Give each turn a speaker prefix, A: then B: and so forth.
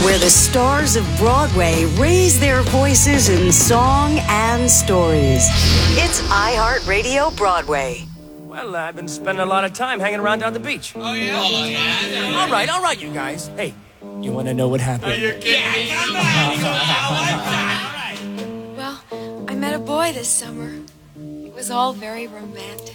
A: where the stars of Broadway raise their voices in song and stories. It's iHeartRadio Broadway.
B: Well, I've been spending a lot of time hanging around down the beach.
C: Oh, yeah?
B: All right, you guys. Hey, you want to know what happened?
C: Are you kidding?
D: Well, I met a boy this summer. It was all very romantic.